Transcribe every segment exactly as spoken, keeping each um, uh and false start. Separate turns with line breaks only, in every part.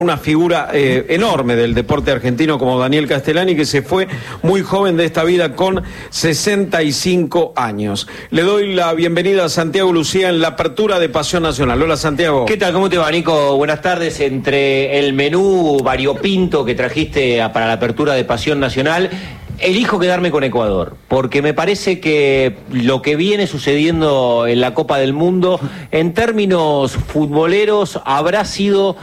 Una figura eh, enorme del deporte argentino como Daniel Castellani, que se fue muy joven de esta vida con sesenta y cinco años. Le doy la bienvenida a Santiago Lucía en la apertura de Pasión Nacional. Hola, Santiago.
¿Qué tal? ¿Cómo te va, Nico? Buenas tardes. Entre el menú variopinto que trajiste para la apertura de Pasión Nacional, elijo quedarme con Ecuador, porque me parece que lo que viene sucediendo en la Copa del Mundo, en términos futboleros, habrá sido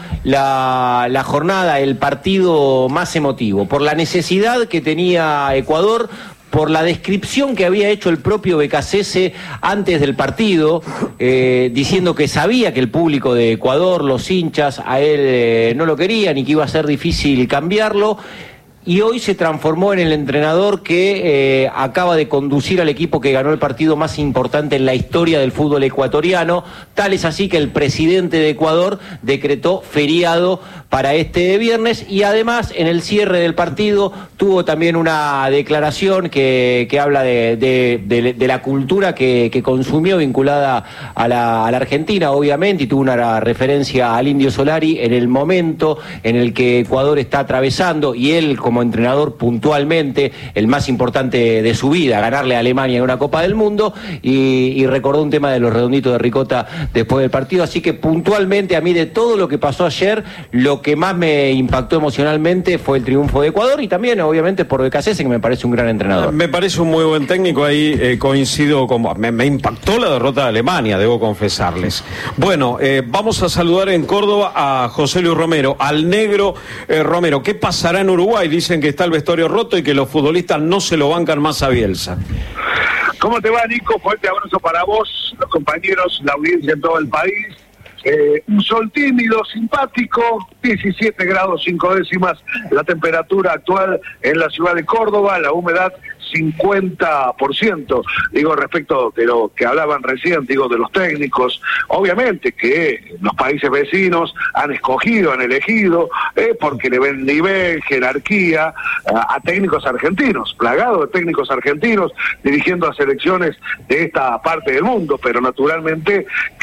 la, la jornada, el partido más emotivo, por la necesidad que tenía Ecuador, por la descripción que había hecho el propio Becasese antes del partido, eh, diciendo que sabía que el público de Ecuador, los hinchas, a él eh, no lo querían y que iba a ser difícil cambiarlo. Y hoy se transformó en el entrenador que eh, acaba de conducir al equipo que ganó el partido más importante en la historia del fútbol ecuatoriano. Tal es así que el presidente de Ecuador decretó feriado para este viernes y además en el cierre del partido tuvo también una declaración que, que habla de, de, de, de la cultura que, que consumió vinculada a la, a la Argentina, obviamente, y tuvo una referencia al Indio Solari en el momento en el que Ecuador está atravesando, y él como entrenador puntualmente, el más importante de su vida, ganarle a Alemania en una Copa del Mundo, y, y recordó un tema de los redonditos de ricota después del partido. Así que puntualmente, a mí, de todo lo que pasó ayer, lo que más me impactó emocionalmente fue el triunfo de Ecuador, y también obviamente por Becasese, que me parece un gran entrenador.
Me parece un muy buen técnico, ahí eh, coincido con vos. Me, me impactó la derrota de Alemania, debo confesarles. Bueno, eh, vamos a saludar en Córdoba a José Luis Romero, al negro eh, Romero. ¿Qué pasará en Uruguay? Dicen que está el vestuario roto y que los futbolistas no se lo bancan más a Bielsa.
¿Cómo te va, Nico? Fuerte abrazo para vos, los compañeros, la audiencia en todo el país. Eh, un sol tímido, simpático, diecisiete grados cinco décimas la temperatura actual en la ciudad de Córdoba, la humedad cincuenta por ciento, digo, respecto de lo que hablaban recién, digo, de los técnicos. Obviamente que los países vecinos han escogido, han elegido, eh, porque le ven nivel, jerarquía a, a técnicos argentinos, plagados de técnicos argentinos, dirigiendo a selecciones de esta parte del mundo, pero naturalmente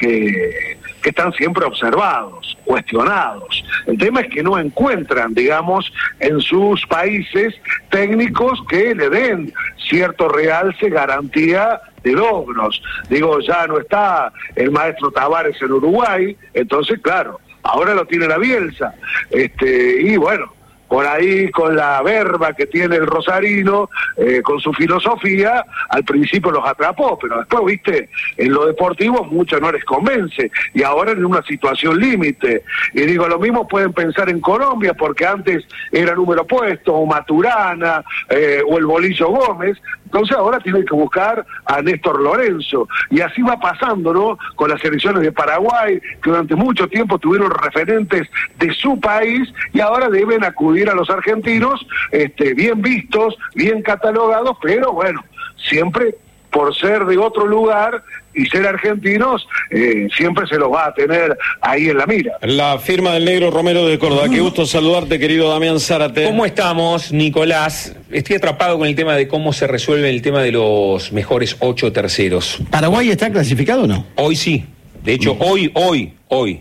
que, que están siempre observados, cuestionados. El tema es que no encuentran, digamos, en sus países técnicos que le den cierto realce, garantía de logros. Digo, ya no está el maestro Tavares en Uruguay, entonces, claro, ahora lo tiene la Bielsa. Este, y bueno, por ahí con la verba que tiene el rosarino, eh, con su filosofía, al principio los atrapó, pero después, viste, en lo deportivo mucho no les convence, y ahora en una situación límite. Y digo, lo mismo pueden pensar en Colombia, porque antes era número puesto, o Maturana, eh, o el Bolillo Gómez. Entonces ahora tienen que buscar a Néstor Lorenzo, y así va pasando, ¿no?, con las selecciones de Paraguay, que durante mucho tiempo tuvieron referentes de su país, y ahora deben acudir a los argentinos, este, bien vistos, bien catalogados, pero bueno, siempre por ser de otro lugar y ser argentinos, eh, siempre se los va a tener ahí en la mira.
La firma del negro Romero de Córdoba. Qué gusto saludarte, querido Damián Zárate.
¿Cómo estamos, Nicolás? Estoy atrapado con el tema de cómo se resuelve el tema de los mejores ocho terceros.
¿Paraguay está clasificado o no?
Hoy sí. De hecho, mm. hoy, hoy, hoy,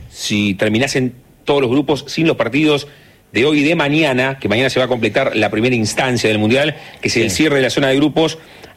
si terminasen todos los grupos sin los partidos de hoy y de mañana, que mañana se va a completar la primera instancia del Mundial, que es el sí. cierre de la zona de grupos,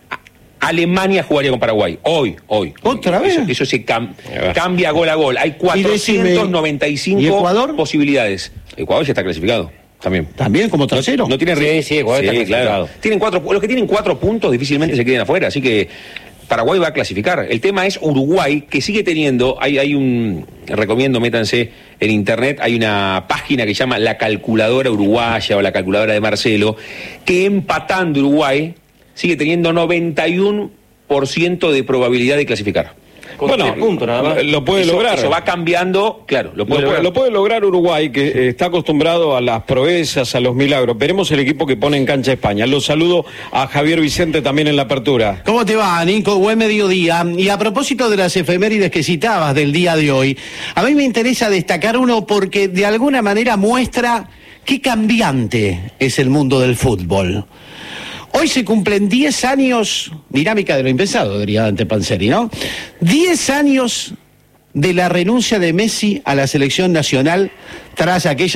Alemania jugaría con Paraguay. Hoy, hoy.
¿Otra
hoy.
vez?
Eso, eso se cam cambia gol a gol. Hay cuatrocientas noventa y cinco
¿Y Ecuador?
posibilidades. Ecuador ya está clasificado. También.
¿También como tercero?
No, no tiene
sí, sí, Ecuador
sí,
está clasificado.
Claro. Tienen cuatro, los que tienen cuatro puntos difícilmente se queden afuera, así que Paraguay va a clasificar. El tema es Uruguay, que sigue teniendo, hay, hay un, recomiendo, métanse en internet, hay una página que se llama La Calculadora Uruguaya o La Calculadora de Marcelo, que empatando Uruguay sigue teniendo noventa y uno por ciento de probabilidad de clasificar.
Con
bueno,
tres puntos nada más.
Lo puede
eso,
lograr.
Eso va cambiando, claro, lo puede
lo,
lograr.
Lo puede lograr Uruguay, que eh, está acostumbrado a las proezas, a los milagros. Veremos el equipo que pone en cancha España. Lo saludo a Javier Vicente también en la apertura.
¿Cómo te va, Nico? Buen mediodía. Y a propósito de las efemérides que citabas del día de hoy, a mí me interesa destacar uno porque de alguna manera muestra qué cambiante es el mundo del fútbol. Hoy se cumplen diez años, dinámica de lo impensado, diría Dante Panzeri, ¿no? diez años de la renuncia de Messi a la selección nacional tras aquella